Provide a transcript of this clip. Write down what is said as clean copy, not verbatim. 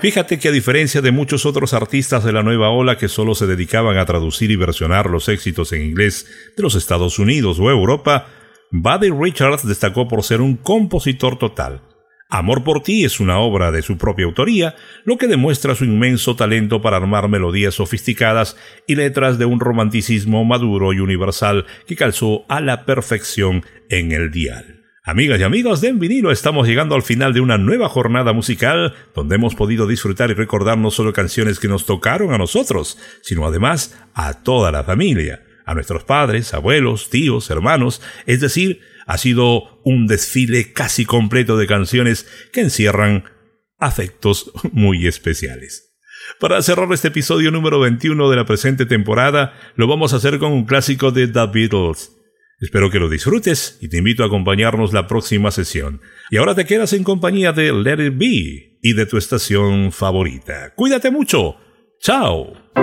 Fíjate que a diferencia de muchos otros artistas de la nueva ola que solo se dedicaban a traducir y versionar los éxitos en inglés de los Estados Unidos o Europa, Buddy Richards destacó por ser un compositor total. Amor por ti es una obra de su propia autoría, lo que demuestra su inmenso talento para armar melodías sofisticadas y letras de un romanticismo maduro y universal que calzó a la perfección en el dial. Amigas y amigos de En Vinilo, estamos llegando al final de una nueva jornada musical donde hemos podido disfrutar y recordar no solo canciones que nos tocaron a nosotros, sino además a toda la familia, a nuestros padres, abuelos, tíos, hermanos, es decir, ha sido un desfile casi completo de canciones que encierran afectos muy especiales. Para cerrar este episodio número 21 de la presente temporada, lo vamos a hacer con un clásico de The Beatles. Espero que lo disfrutes y te invito a acompañarnos la próxima sesión. Y ahora te quedas en compañía de Let It Be y de tu estación favorita. ¡Cuídate mucho! ¡Chao!